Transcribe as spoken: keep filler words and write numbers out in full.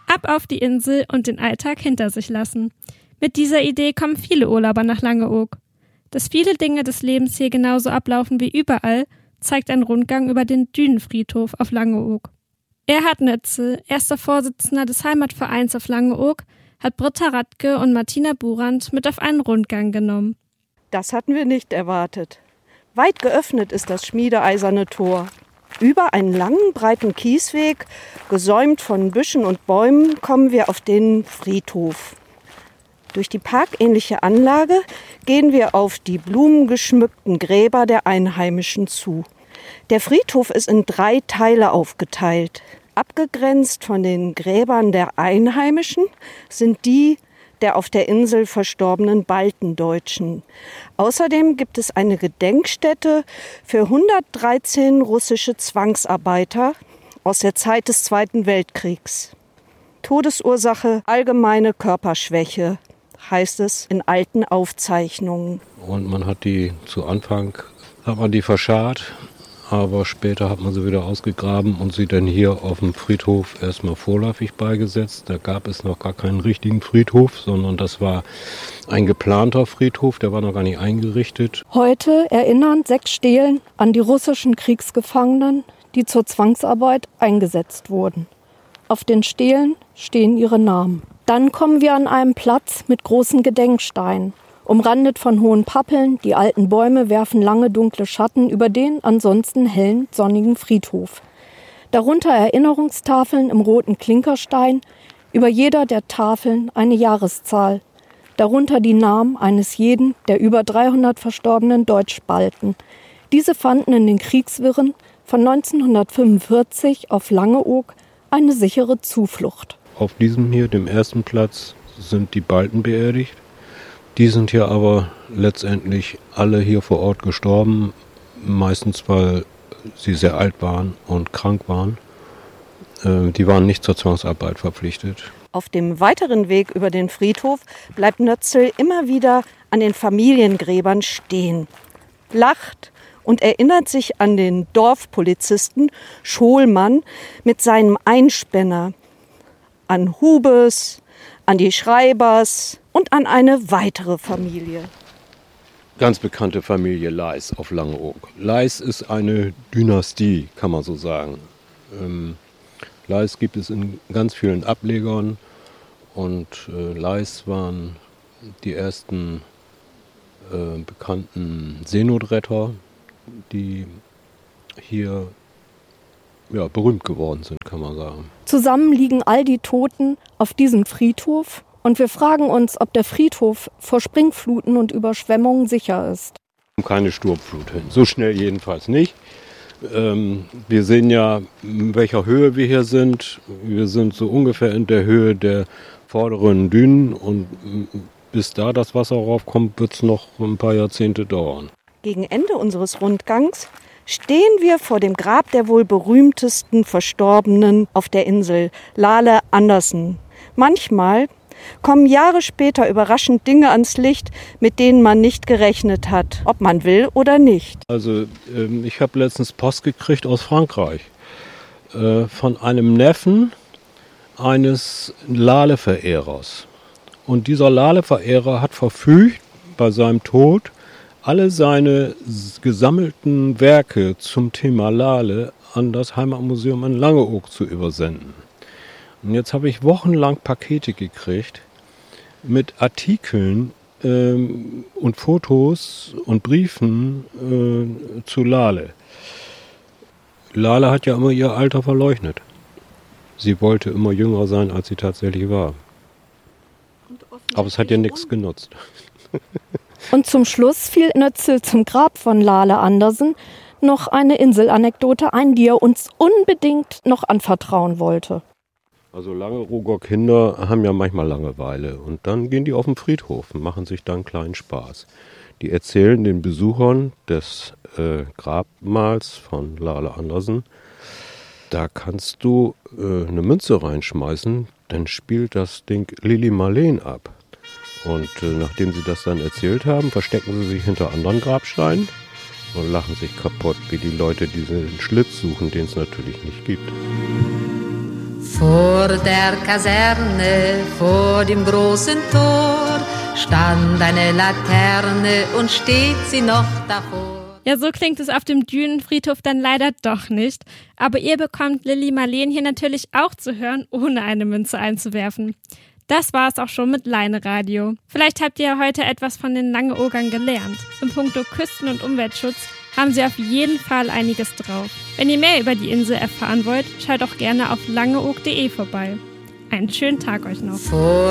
Ab auf die Insel und den Alltag hinter sich lassen. Mit dieser Idee kommen viele Urlauber nach Langeoog. Dass viele Dinge des Lebens hier genauso ablaufen wie überall, zeigt ein Rundgang über den Dünenfriedhof auf Langeoog. Erhard Nötzel, erster Vorsitzender des Heimatvereins auf Langeoog, hat Britta Radke und Martina Burand mit auf einen Rundgang genommen. Das hatten wir nicht erwartet. Weit geöffnet ist das schmiedeeiserne Tor. Über einen langen, breiten Kiesweg, gesäumt von Büschen und Bäumen, kommen wir auf den Friedhof. Durch die parkähnliche Anlage gehen wir auf die blumengeschmückten Gräber der Einheimischen zu. Der Friedhof ist in drei Teile aufgeteilt. Abgegrenzt von den Gräbern der Einheimischen sind die der auf der Insel verstorbenen Baltendeutschen. Außerdem gibt es eine Gedenkstätte für hundertdreizehn russische Zwangsarbeiter aus der Zeit des Zweiten Weltkriegs. Todesursache allgemeine Körperschwäche, heißt es in alten Aufzeichnungen. Und man hat die zu Anfang, hat man die verscharrt, aber später hat man sie wieder ausgegraben und sie dann hier auf dem Friedhof erstmal vorläufig beigesetzt. Da gab es noch gar keinen richtigen Friedhof, sondern das war ein geplanter Friedhof, der war noch gar nicht eingerichtet. Heute erinnern sechs Stelen an die russischen Kriegsgefangenen, die zur Zwangsarbeit eingesetzt wurden. Auf den Stelen stehen ihre Namen. Dann kommen wir an einen Platz mit großen Gedenksteinen. Umrandet von hohen Pappeln, die alten Bäume werfen lange dunkle Schatten über den ansonsten hellen, sonnigen Friedhof. Darunter Erinnerungstafeln im roten Klinkerstein, über jeder der Tafeln eine Jahreszahl. Darunter die Namen eines jeden der über dreihundert verstorbenen Deutschbalten. Diese fanden in den Kriegswirren von neunzehnhundertfünfundvierzig auf Langeoog eine sichere Zuflucht. Auf diesem hier, dem ersten Platz, sind die Balten beerdigt. Die sind hier aber letztendlich alle hier vor Ort gestorben, meistens weil sie sehr alt waren und krank waren. Äh, die waren nicht zur Zwangsarbeit verpflichtet. Auf dem weiteren Weg über den Friedhof bleibt Nötzel immer wieder an den Familiengräbern stehen, lacht und erinnert sich an den Dorfpolizisten Scholmann mit seinem Einspänner, an Hubes, an die Schreibers und an eine weitere Familie. Ganz bekannte Familie Leis auf Langeoog. Leis ist eine Dynastie, kann man so sagen. Ähm, Leis gibt es in ganz vielen Ablegern und äh, Leis waren die ersten äh, bekannten Seenotretter, die hier ja, berühmt geworden sind, kann man sagen. Zusammen liegen all die Toten auf diesem Friedhof und wir fragen uns, ob der Friedhof vor Springfluten und Überschwemmungen sicher ist. Keine Sturmflut hin, so schnell jedenfalls nicht. Ähm, wir sehen ja, in welcher Höhe wir hier sind. Wir sind so ungefähr in der Höhe der vorderen Dünen und bis da das Wasser raufkommt, wird es noch ein paar Jahrzehnte dauern. Gegen Ende unseres Rundgangs stehen wir vor dem Grab der wohl berühmtesten Verstorbenen auf der Insel, Lale Andersen. Manchmal kommen Jahre später überraschend Dinge ans Licht, mit denen man nicht gerechnet hat, ob man will oder nicht. Also ähm, ich habe letztens Post gekriegt aus Frankreich äh, von einem Neffen eines Lale-Verehrers. Und dieser Lale-Verehrer hat verfügt, bei seinem Tod alle seine gesammelten Werke zum Thema Lale an das Heimatmuseum in Langeoog zu übersenden. Und jetzt habe ich wochenlang Pakete gekriegt mit Artikeln ähm, und Fotos und Briefen äh, zu Lale. Lale hat ja immer ihr Alter verleugnet. Sie wollte immer jünger sein, als sie tatsächlich war. Aber es hat ihr nichts genutzt. Und zum Schluss fiel Nötzel zum Grab von Lale Andersen noch eine Inselanekdote ein, die er uns unbedingt noch anvertrauen wollte. Also Langeooger Kinder haben ja manchmal Langeweile und dann gehen die auf den Friedhof und machen sich dann einen kleinen Spaß. Die erzählen den Besuchern des äh, Grabmals von Lale Andersen, da kannst du äh, eine Münze reinschmeißen, dann spielt das Ding Lili Marleen ab. Und äh, nachdem sie das dann erzählt haben, verstecken sie sich hinter anderen Grabsteinen und lachen sich kaputt, wie die Leute diesen Schlitz suchen, den es natürlich nicht gibt. For Vor der Kaserne, vor dem großen Tor, stand eine Laterne und steht sie noch davor. Ja, so klingt es auf dem Dünenfriedhof dann leider doch nicht. Aber ihr bekommt Lilli Marleen hier natürlich auch zu hören, ohne eine Münze einzuwerfen. Das war es auch schon mit Leine Radio. Vielleicht habt ihr ja heute etwas von den Langeoogern gelernt. Im Punkto Küsten- und Umweltschutz haben sie auf jeden Fall einiges drauf. Wenn ihr mehr über die Insel erfahren wollt, schaut auch gerne auf langeoog punkt de vorbei. Einen schönen Tag euch noch. Vor